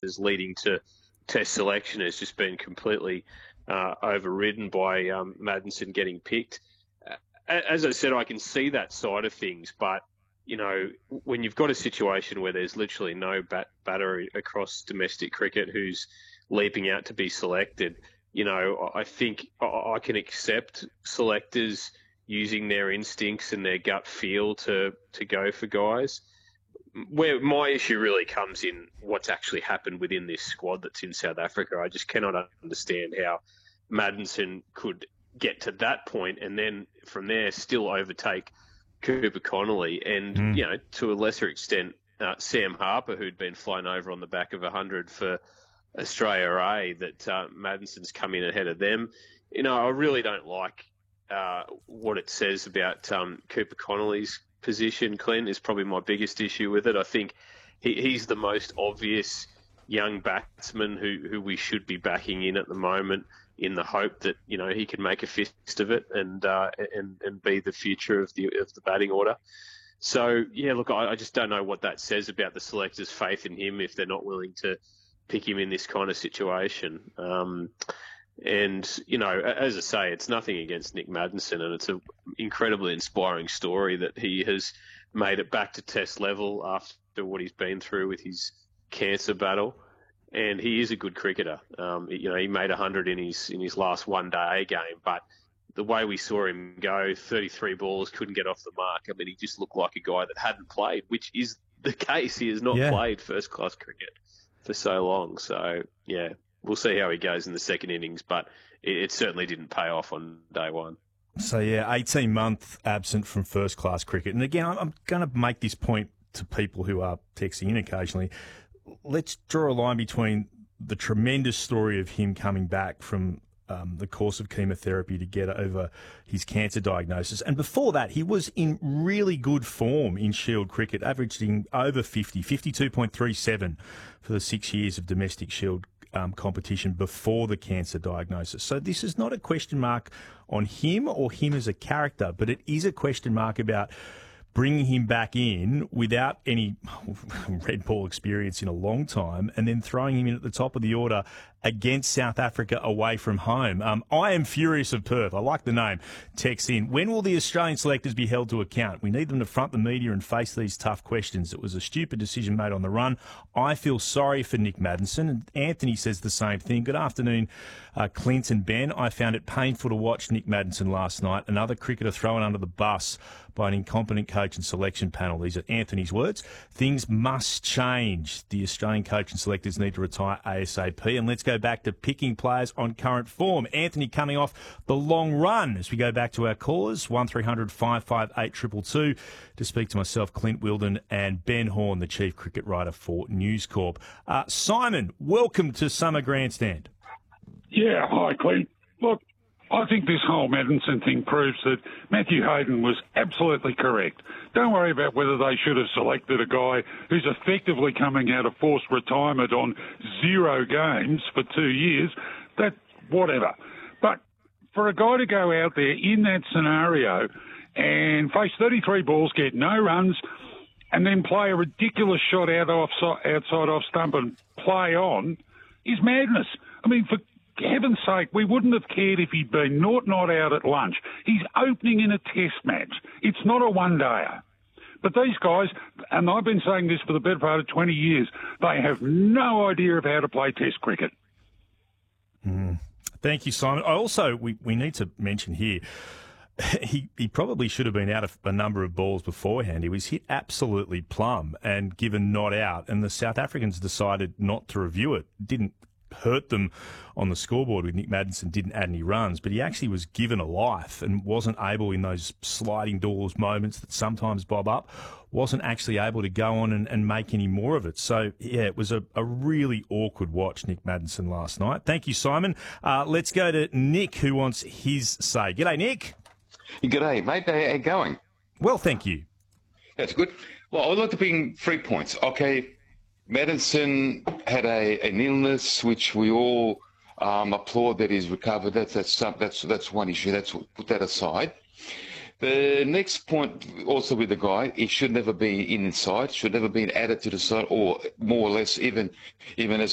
leading to Test selection has just been completely overridden by Maddinson getting picked. As I said, I can see that side of things, but when you've got a situation where there's literally no batter across domestic cricket who's leaping out to be selected, I think I can accept selectors using their instincts and their gut feel to go for guys. Where my issue really comes in what's actually happened within this squad that's in South Africa. I just cannot understand how Maddinson could get to that point and then from there still overtake Cooper Connolly and, to a lesser extent, Sam Harper, who'd been flown over on the back of 100 for Australia A, that Maddinson's come in ahead of them. I really don't like what it says about Cooper Connolly's position. Clint is probably my biggest issue with it. I think he's the most obvious young batsman who we should be backing in at the moment, in the hope that he can make a fist of it and be the future of the batting order. So yeah, look, I just don't know what that says about the selectors' faith in him if they're not willing to pick him in this kind of situation. And as I say, it's nothing against Nick Maddinson, and it's an incredibly inspiring story that he has made it back to Test level after what he's been through with his cancer battle. And he is a good cricketer. He made 100 in his last one-day game, but the way we saw him go, 33 balls, couldn't get off the mark. I mean, he just looked like a guy that hadn't played, which is the case. He has not played first-class cricket for so long. So, yeah, we'll see how he goes in the second innings, but it certainly didn't pay off on day one. So, 18-month absent from first-class cricket. And again, I'm going to make this point to people who are texting in occasionally. Let's draw a line between the tremendous story of him coming back from the course of chemotherapy to get over his cancer diagnosis. And before that, he was in really good form in Shield cricket, averaging over 50, 52.37 for the 6 years of domestic Shield competition before the cancer diagnosis. So this is not a question mark on him or him as a character, but it is a question mark about bringing him back in without any red ball experience in a long time and then throwing him in at the top of the order against South Africa away from home. I am furious of Perth. I like the name. Text in. When will the Australian selectors be held to account? We need them to front the media and face these tough questions. It was a stupid decision made on the run. I feel sorry for Nick Maddinson. And Anthony says the same thing. Good afternoon, Clint and Ben. I found it painful to watch Nick Maddinson last night. Another cricketer thrown under the bus by an incompetent coach and selection panel. These are Anthony's words. Things must change. The Australian coach and selectors need to retire ASAP. And let's go back to picking players on current form. Anthony coming off the long run as we go back to our callers, 1300 558 222, to speak to myself, Clint Wilden, and Ben Horn, the chief cricket writer for News Corp. Simon, welcome to Summer Grandstand. Yeah, hi, Clint. Look, I think this whole Maddinson thing proves that Matthew Hayden was absolutely correct. Don't worry about whether they should have selected a guy who's effectively coming out of forced retirement on 0 games for 2 years. That, whatever. But for a guy to go out there in that scenario and face 33 balls, get no runs, and then play a ridiculous shot outside off stump and play on is madness. I mean, for heaven's sake, we wouldn't have cared if he'd been not out at lunch. He's opening in a test match. It's not a one-dayer. But these guys, and I've been saying this for the better part of 20 years, they have no idea of how to play test cricket. Thank you, Simon. I also, we need to mention here, he probably should have been out of a number of balls beforehand. He was hit absolutely plumb and given not out, and the South Africans decided not to review it. Didn't hurt them on the scoreboard with Nick Maddinson, didn't add any runs, but he actually was given a life and wasn't able, in those sliding doors moments that sometimes bob up, wasn't actually able to go on and make any more of it. So, yeah, it was a really awkward watch, Nick Maddinson, last night. Thank you, Simon. Let's go to Nick, who wants his say. G'day, Nick. G'day, mate. How you going? Well, thank you. That's good. Well, I'd like to bring 3 points. Okay, Maddinson had an illness which we all applaud that he's recovered. That's one issue. Put that aside. The next point also with the guy, he should never be inside, should never be added to the side, or more or less even as